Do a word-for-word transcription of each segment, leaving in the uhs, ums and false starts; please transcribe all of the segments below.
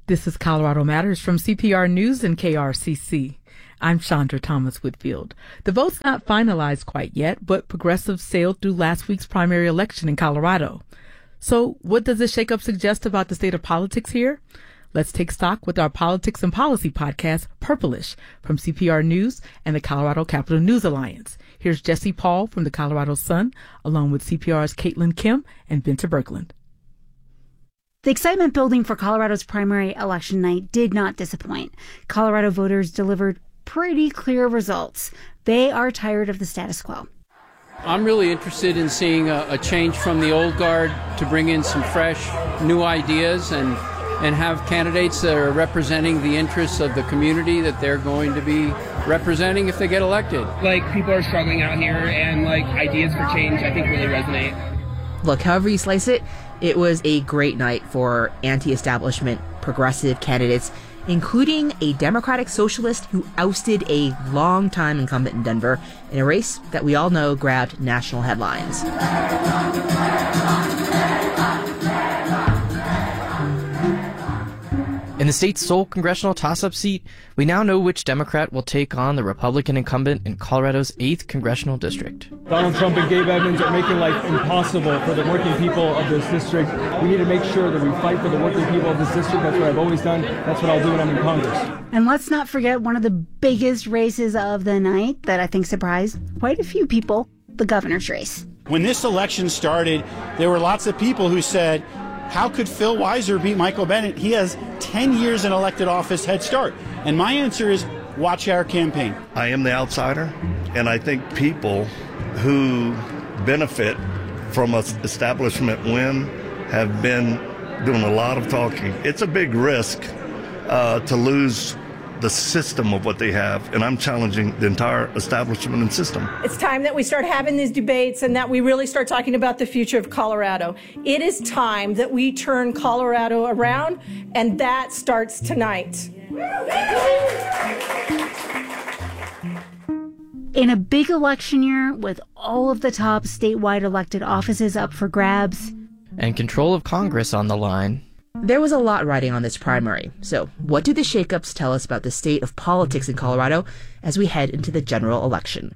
This is Colorado Matters from C P R News and K R C C. I'm Chandra Thomas Whitfield. The vote's not finalized quite yet, but progressives sailed through last week's primary election in Colorado. So what does this shakeup suggest about the state of politics here? Let's take stock with our politics and policy podcast, Purplish, from C P R News and the Colorado Capital News Alliance. Here's Jesse Paul from the Colorado Sun, along with C P R's Caitlin Kim and Benta Birkeland. The excitement building for Colorado's primary election night did not disappoint. Colorado voters delivered pretty clear results. They are tired of the status quo. I'm really interested in seeing a, a change from the old guard to bring in some fresh, new ideas and and have candidates that are representing the interests of the community that they're going to be representing if they get elected. Like, people are struggling out here, and like ideas for change, I think, really resonate. Look, however you slice it, it was a great night for anti-establishment progressive candidates, including a Democratic socialist who ousted a longtime incumbent in Denver in a race that we all know grabbed national headlines. In the state's sole congressional toss-up seat, we now know which Democrat will take on the Republican incumbent in Colorado's eighth congressional district. Donald Trump and Gabe Evans are making life impossible for the working people of this district. We need to make sure that we fight for the working people of this district. That's what I've always done. That's what I'll do when I'm in Congress. And let's not forget one of the biggest races of the night that I think surprised quite a few people, the governor's race. When this election started, there were lots of people who said, how could Phil Weiser beat Michael Bennet? He has ten years in elected office head start. And my answer is, watch our campaign. I am the outsider, and I think people who benefit from an establishment win have been doing a lot of talking. It's a big risk uh, to lose the system of what they have, and I'm challenging the entire establishment and system. It's time that we start having these debates and that we really start talking about the future of Colorado. It is time that we turn Colorado around, and that starts tonight. In a big election year with all of the top statewide elected offices up for grabs, and control of Congress on the line, there was a lot riding on this primary. So what do the shakeups tell us about the state of politics in Colorado as we head into the general election?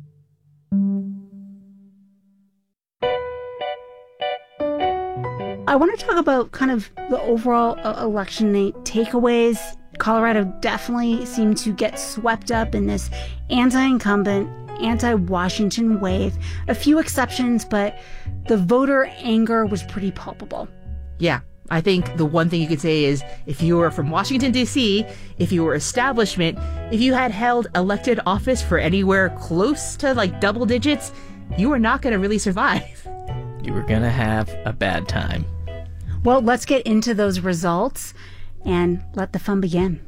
I want to talk about kind of the overall uh, election night takeaways. Colorado definitely seemed to get swept up in this anti-incumbent, anti-Washington wave. A few exceptions, but the voter anger was pretty palpable. Yeah. I think the one thing you could say is if you were from Washington, D C, if you were establishment, if you had held elected office for anywhere close to like double digits, you were not going to really survive. You were going to have a bad time. Well, let's get into those results and let the fun begin.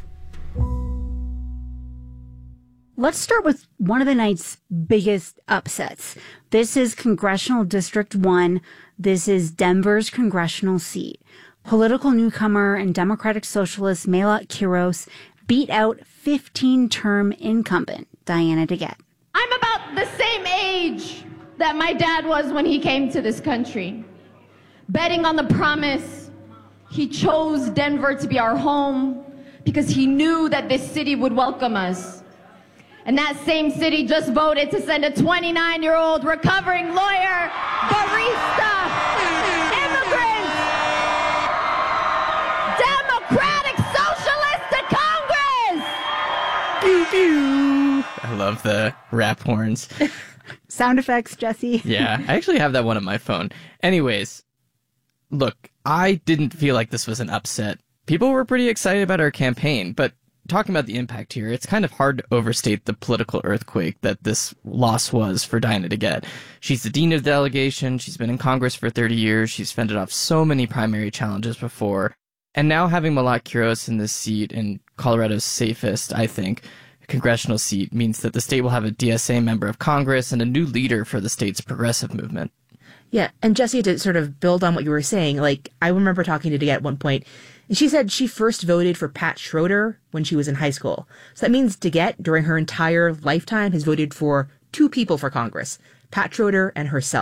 Let's start with one of the night's biggest upsets. This is Congressional District one. This is Denver's congressional seat. Political newcomer and Democratic Socialist Malat Quiros beat out fifteen-term incumbent Diana DeGette. I'm about the same age that my dad was when he came to this country. Betting on the promise, he chose Denver to be our home because he knew that this city would welcome us. And that same city just voted to send a twenty-nine-year-old recovering lawyer, barista, immigrant, Democratic Socialist to Congress! Pew, pew. I love the rap horns. Sound effects, Jesse. Yeah, I actually have that one on my phone. Anyways, look, I didn't feel like this was an upset. People were pretty excited about our campaign, but talking about the impact here, it's kind of hard to overstate the political earthquake that this loss was for Diana DeGette. She's the dean of the delegation. She's been in Congress for thirty years. She's fended off so many primary challenges before. And now having Malat Quiros in this seat, in Colorado's safest, I think, congressional seat, means that the state will have a D S A member of Congress and a new leader for the state's progressive movement. Yeah, and Jesse, to sort of build on what you were saying, like, I remember talking to DeGette at one point, and she said she first voted for Pat Schroeder when she was in high school. So that means DeGette, during her entire lifetime, has voted for two people for Congress, Pat Schroeder and herself.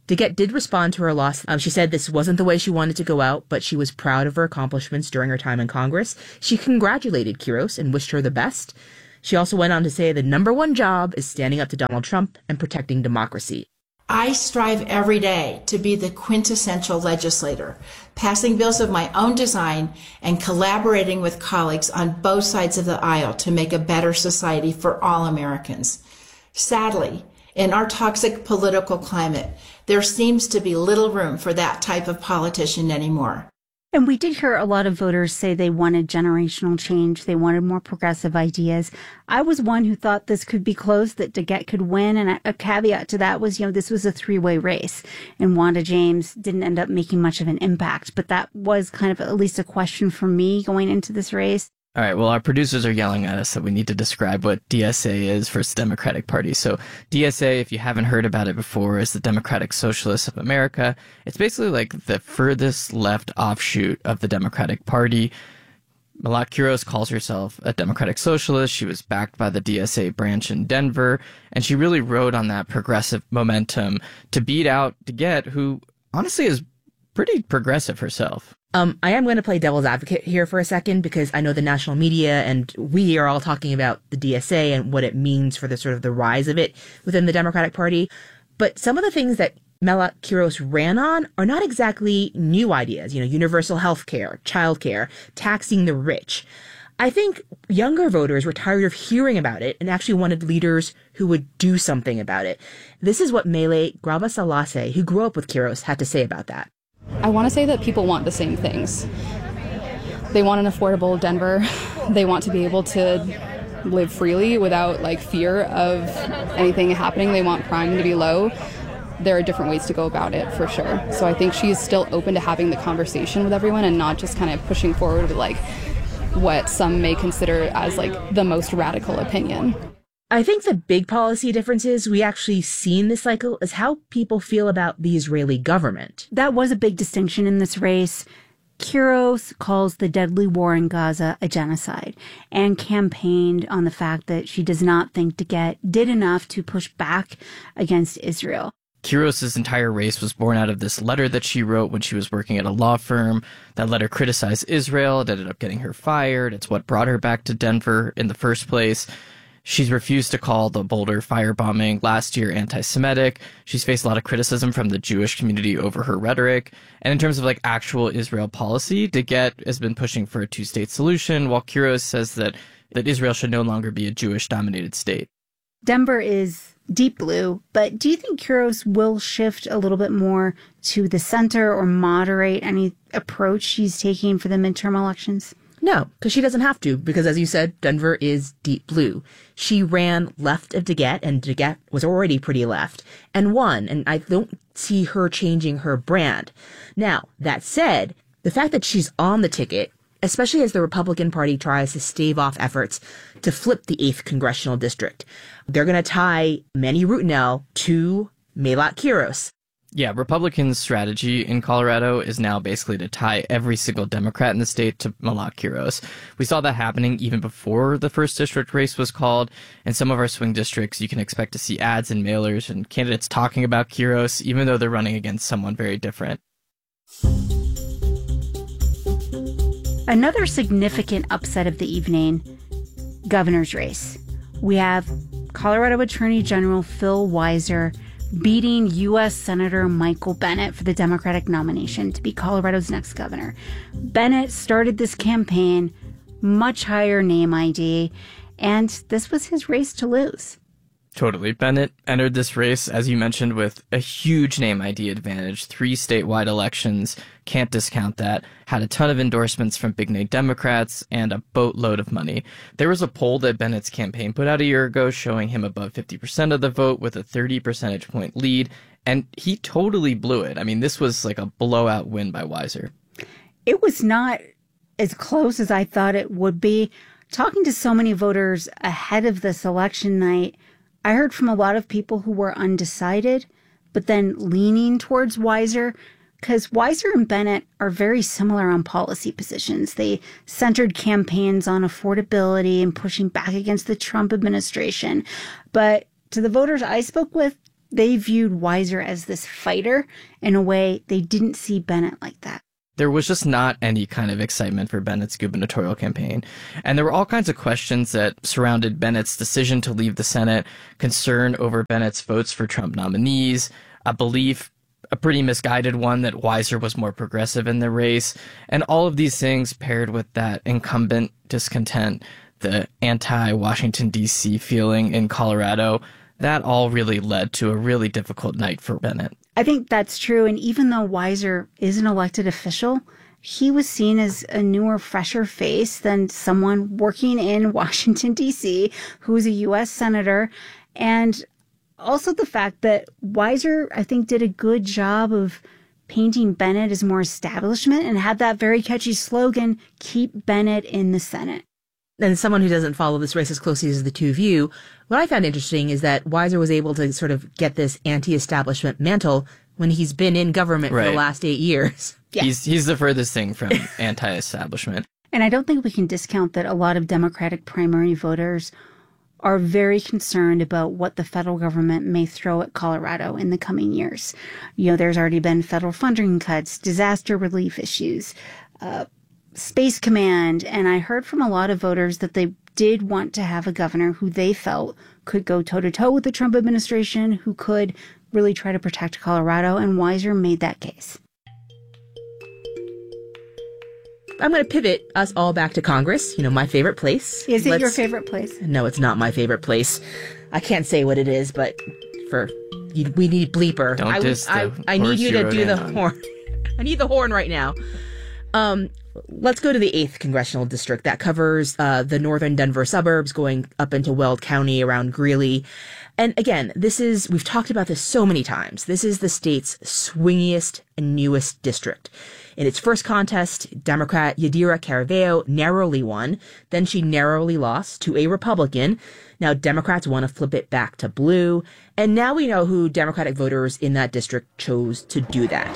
DeGette did respond to her loss. Um, she said this wasn't the way she wanted to go out, but she was proud of her accomplishments during her time in Congress. She congratulated Quiros and wished her the best. She also went on to say the number one job is standing up to Donald Trump and protecting democracy. I strive every day to be the quintessential legislator, passing bills of my own design and collaborating with colleagues on both sides of the aisle to make a better society for all Americans. Sadly, in our toxic political climate, there seems to be little room for that type of politician anymore. And we did hear a lot of voters say they wanted generational change. They wanted more progressive ideas. I was one who thought this could be close, that DeGette could win. And a caveat to that was, you know, this was a three-way race. And Wanda James didn't end up making much of an impact. But that was kind of at least a question for me going into this race. All right, well, our producers are yelling at us that we need to describe what D S A is for the Democratic Party. So D S A, if you haven't heard about it before, is the Democratic Socialists of America. It's basically like the furthest left offshoot of the Democratic Party. Melat Quiros calls herself a Democratic Socialist. She was backed by the D S A branch in Denver, and she really rode on that progressive momentum to beat out DeGette, who honestly is pretty progressive herself. Um, I am going to play devil's advocate here for a second because I know the national media and we are all talking about the D S A and what it means for the sort of the rise of it within the Democratic Party. But some of the things that Melat Quiros ran on are not exactly new ideas, you know, universal health care, childcare, taxing the rich. I think younger voters were tired of hearing about it and actually wanted leaders who would do something about it. This is what Mele Gravasalase, who grew up with Quiros, had to say about that. I want to say that people want the same things. They want an affordable Denver. They want to be able to live freely without like fear of anything happening. They want crime to be low. There are different ways to go about it for sure. So I think she's still open to having the conversation with everyone and not just kind of pushing forward with like what some may consider as like the most radical opinion. I think the big policy differences we actually see in this cycle is how people feel about the Israeli government. That was a big distinction in this race. Quiros calls the deadly war in Gaza a genocide and campaigned on the fact that she does not think DeGette did enough to push back against Israel. Quiros' entire race was born out of this letter that she wrote when she was working at a law firm. That letter criticized Israel. It ended up getting her fired. It's what brought her back to Denver in the first place. She's refused to call the Boulder firebombing last year anti-Semitic. She's faced a lot of criticism from the Jewish community over her rhetoric. And in terms of like actual Israel policy, DeGette has been pushing for a two-state solution, while Quiros says that, that Israel should no longer be a Jewish-dominated state. Denver is deep blue, but do you think Quiros will shift a little bit more to the center or moderate any approach she's taking for the midterm elections? No, because she doesn't have to, because as you said, Denver is deep blue. She ran left of DeGette, and DeGette was already pretty left, and won, and I don't see her changing her brand. Now, that said, the fact that she's on the ticket, especially as the Republican Party tries to stave off efforts to flip the eighth congressional district, they're going to tie Manny Rutinel to Melat Quiros. Yeah, Republicans' strategy in Colorado is now basically to tie every single Democrat in the state to Melat Quiros. We saw that happening even before the first district race was called. In some of our swing districts, you can expect to see ads and mailers and candidates talking about Quiros, even though they're running against someone very different. Another significant upset of the evening, governor's race. We have Colorado Attorney General Phil Weiser beating U S Senator Michael Bennet for the Democratic nomination to be Colorado's next governor. Bennet started this campaign, much higher name I D, and this was his race to lose. Totally. Bennet entered this race, as you mentioned, with a huge name I D advantage. Three statewide elections, can't discount that. Had a ton of endorsements from big-name Democrats and a boatload of money. There was a poll that Bennett's campaign put out a year ago showing him above fifty percent of the vote with a thirty percentage point lead, and he totally blew it. I mean, this was like a blowout win by Weiser. It was not as close as I thought it would be. Talking to so many voters ahead of this election night, I heard from a lot of people who were undecided, but then leaning towards Weiser, because Weiser and Bennet are very similar on policy positions. They centered campaigns on affordability and pushing back against the Trump administration. But to the voters I spoke with, they viewed Weiser as this fighter in a way they didn't see Bennet like that. There was just not any kind of excitement for Bennett's gubernatorial campaign. And there were all kinds of questions that surrounded Bennett's decision to leave the Senate, concern over Bennett's votes for Trump nominees, a belief, a pretty misguided one, that Weiser was more progressive in the race. And all of these things paired with that incumbent discontent, the anti-Washington, D C feeling in Colorado, that all really led to a really difficult night for Bennet. I think that's true. And even though Weiser is an elected official, he was seen as a newer, fresher face than someone working in Washington, D C, who is a U S senator. And also the fact that Weiser, I think, did a good job of painting Bennet as more establishment and had that very catchy slogan, "Keep Bennet in the Senate." And someone who doesn't follow this race as closely as the two of you, what I found interesting is that Weiser was able to sort of get this anti-establishment mantle when he's been in government Right. for the last eight years. Yeah. He's he's the furthest thing from anti-establishment. And I don't think we can discount that a lot of Democratic primary voters are very concerned about what the federal government may throw at Colorado in the coming years. You know, there's already been federal funding cuts, disaster relief issues, uh, Space Command, and I heard from a lot of voters that they did want to have a governor who they felt could go toe-to-toe with the Trump administration, who could really try to protect Colorado, and Weiser made that case. I'm going to pivot us all back to Congress, you know, my favorite place. Is it Let's- your favorite place? No, it's not my favorite place. I can't say what it is, but for you, we need bleeper. Don't I, diss I, the I need horse you you to rode do in the on. horn. I need the horn right now. Um, let's go to the eighth Congressional District. That covers uh, the northern Denver suburbs going up into Weld County around Greeley. And again, this is, we've talked about this so many times. This is the state's swingiest and newest district. In its first contest, Democrat Yadira Caraveo narrowly won. Then she narrowly lost to a Republican. Now Democrats want to flip it back to blue. And now we know who Democratic voters in that district chose to do that.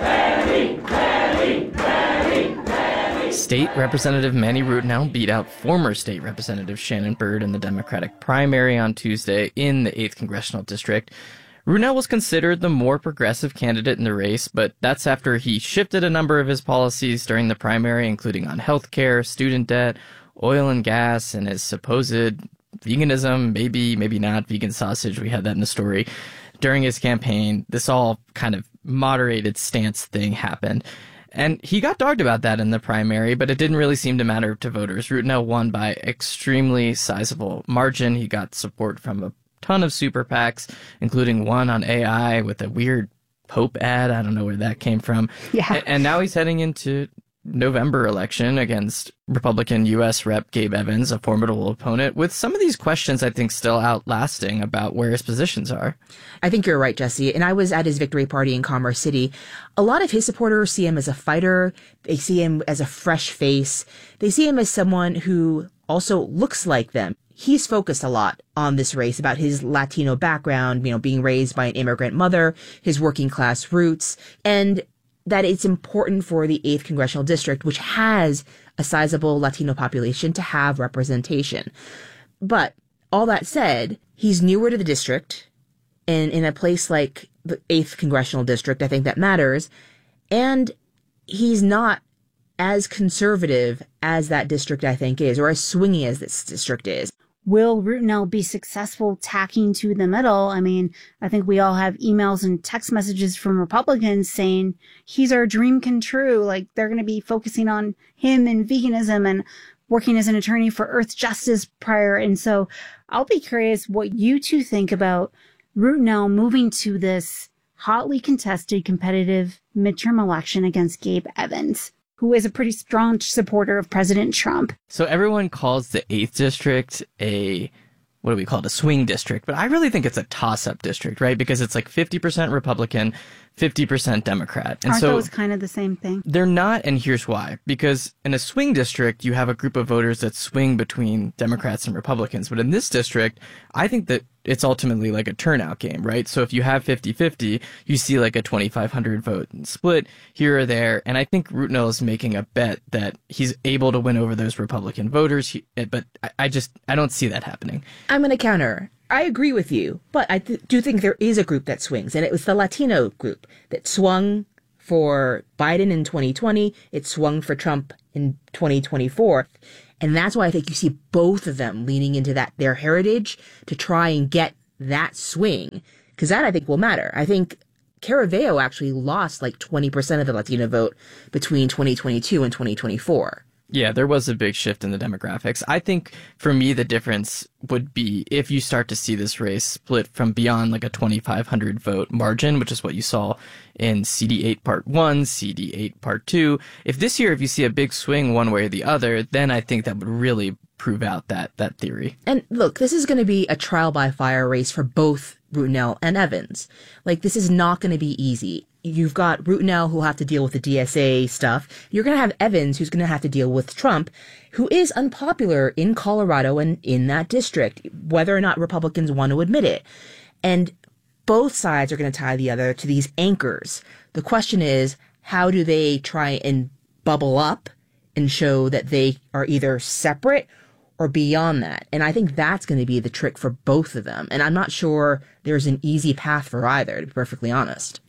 State Representative Manny Rudnell beat out former State Representative Shannon Byrd in the Democratic primary on Tuesday in the eighth Congressional District. Rudnell was considered the more progressive candidate in the race, but that's after he shifted a number of his policies during the primary, including on health care, student debt, oil and gas, and his supposed veganism, maybe, maybe not, vegan sausage. We had that in the story. During his campaign, this all kind of moderated stance thing happened. And he got dogged about that in the primary, but it didn't really seem to matter to voters. Rudnell won by extremely sizable margin. He got support from a ton of super PACs, including one on A I with a weird Pope ad. I don't know where that came from. Yeah. A- And now he's heading into November election against Republican U S Rep Gabe Evans, a formidable opponent, with some of these questions, I think, still outlasting about where his positions are. I think you're right, Jesse. And I was at his victory party in Commerce City. A lot of his supporters see him as a fighter. They see him as a fresh face. They see him as someone who also looks like them. He's focused a lot on this race about his Latino background, you know, being raised by an immigrant mother, his working class roots, and that it's important for the eighth Congressional District, which has a sizable Latino population, to have representation. But all that said, he's newer to the district, and in a place like the eighth Congressional District, I think that matters, and he's not as conservative as that district, I think, is, or as swingy as this district is. Will Rudnell be successful tacking to the middle? I mean, I think we all have emails and text messages from Republicans saying he's our dream come true. Like, they're going to be focusing on him and veganism and working as an attorney for Earth Justice prior. And so I'll be curious what you two think about Rudnell moving to this hotly contested competitive midterm election against Gabe Evans, who is a pretty strong supporter of President Trump. So everyone calls the eighth district a, what do we call it, a swing district, but I really think it's a toss-up district, right? Because it's like fifty percent Republican, fifty percent Democrat. And Aren't so those kind of the same thing? they're not, and here's why. Because in a swing district, you have a group of voters that swing between Democrats and Republicans. But in this district, I think that it's ultimately like a turnout game, right? So if you have fifty-fifty, you see like a twenty-five hundred vote split here or there. And I think Rudnell is making a bet that he's able to win over those Republican voters. He, but I, I just, I don't see that happening. I'm going to counter. I agree with you, but I th- do think there is a group that swings, and it was the Latino group that swung for Biden in twenty twenty. It swung for Trump in twenty twenty-four. And that's why I think you see both of them leaning into that, their heritage, to try and get that swing. Because that, I think, will matter. I think Caraveo actually lost like twenty percent of the Latino vote between twenty twenty-two and twenty twenty-four. Yeah, there was a big shift in the demographics. I think for me, the difference would be if you start to see this race split from beyond like a twenty-five hundred vote margin, which is what you saw in C D eight Part one, C D eight Part two. If this year, if you see a big swing one way or the other, then I think that would really prove out that that theory. And look, this is going to be a trial by fire race for both Routenel and Evans. Like, this is not going to be easy. You've got Routenel, who'll have to deal with the D S A stuff. You're going to have Evans, who's going to have to deal with Trump, who is unpopular in Colorado and in that district, whether or not Republicans want to admit it. And both sides are going to tie the other to these anchors. The question is, how do they try and bubble up and show that they are either separate or beyond that? And I think that's going to be the trick for both of them. And I'm not sure there's an easy path for either, to be perfectly honest.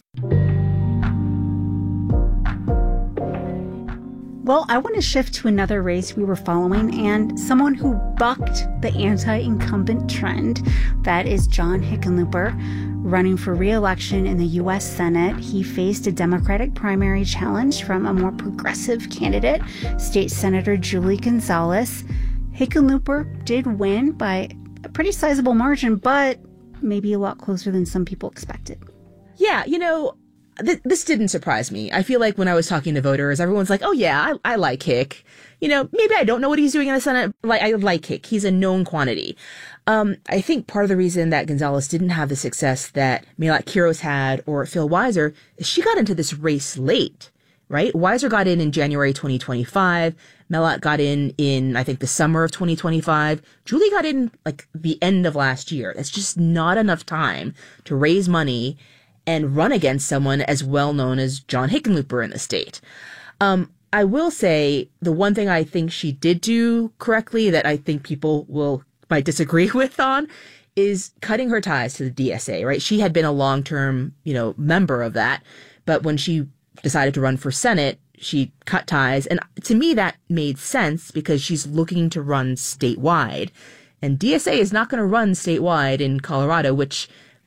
Well, I want to shift to another race we were following and someone who bucked the anti-incumbent trend. That is John Hickenlooper, running for re-election in the U S Senate. He faced a Democratic primary challenge from a more progressive candidate, State Senator Julie Gonzalez. Hickenlooper did win by a pretty sizable margin, but maybe a lot closer than some people expected. Yeah, you know, th- this didn't surprise me. I feel like when I was talking to voters, everyone's like, oh yeah, I, I like Hick. You know, maybe I don't know what he's doing in the Senate. Like, I like Hick. He's a known quantity. Um, I think part of the reason that Gonzalez didn't have the success that Melat Quiros had or Phil Weiser is she got into this race late, right? Weiser got in in January twenty twenty-five. Melat got in in, I think, the summer of twenty twenty-five. Julie got in like the end of last year. That's just not enough time to raise money and run against someone as well known as John Hickenlooper in the state. Um, I will say the one thing I think she did do correctly that I think people will might disagree with on is cutting her ties to the D S A, right? She had been a long-term, you know, member of that, but when she decided to run for Senate, she cut ties. And to me, that made sense because she's looking to run statewide. And D S A is not going to run statewide in Colorado, which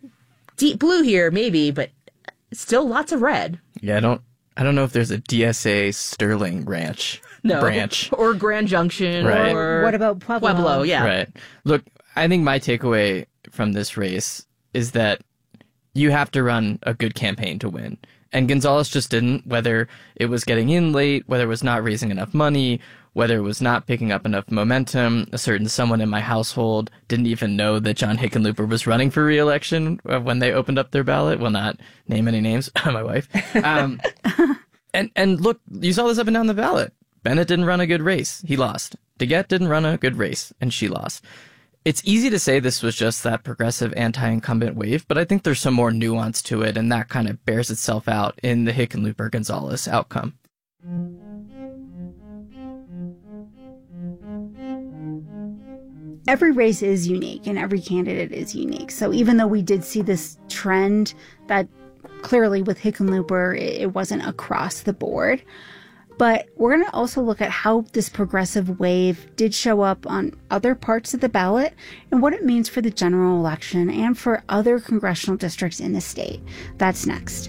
deep blue here, maybe, but still lots of red. Yeah, I don't I don't know if there's a D S A Sterling Ranch no. branch. Or Grand Junction. Right. Or what about Pueblo? Pueblo, yeah. Right. Look, I think my takeaway from this race is that you have to run a good campaign to win. And Gonzalez just didn't, whether it was getting in late, whether it was not raising enough money, whether it was not picking up enough momentum. A certain someone in my household didn't even know that John Hickenlooper was running for re-election when they opened up their ballot. Will not name any names. My wife. Um, and, and look, you saw this up and down the ballot. Bennett didn't run a good race. He lost. DeGette didn't run a good race, and she lost. It's easy to say this was just that progressive anti-incumbent wave, but I think there's some more nuance to it, and that kind of bears itself out in the Hickenlooper-Gonzalez outcome. Every race is unique, and every candidate is unique. So even though we did see this trend that clearly with Hickenlooper, it wasn't across the board, but we're going to also look at how this progressive wave did show up on other parts of the ballot and what it means for the general election and for other congressional districts in the state. That's next.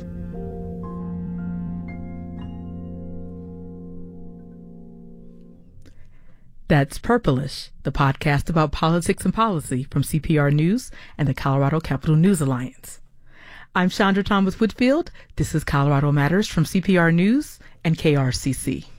That's Purplish, the podcast about politics and policy from C P R News and the Colorado Capital News Alliance. I'm Chandra Thomas Whitfield. This is Colorado Matters from C P R News and K R C C.